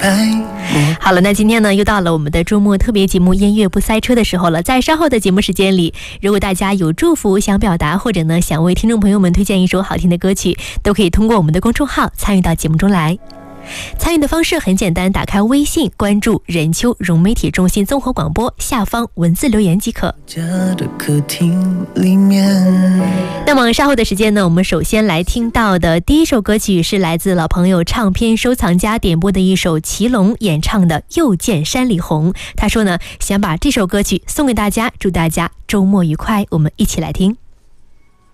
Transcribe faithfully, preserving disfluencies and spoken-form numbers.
爱慕。 好了，那今天呢又到了我们的周末特别节目音乐不塞车的时候了。在稍后的节目时间里，如果大家有祝福想表达，或者呢想为听众朋友们推荐一首好听的歌曲，都可以通过我们的公众号参与到节目中来。参与的方式很简单，打开微信关注任秋融媒体中心综合广播，下方文字留言即可。 家的客厅里面。 那么稍后的时间呢，我们首先来听到的第一首歌曲是来自老朋友唱片收藏家点播的一首祁隆演唱的《又见山里红》。他说呢，想把这首歌曲送给大家，祝大家周末愉快。我们一起来听。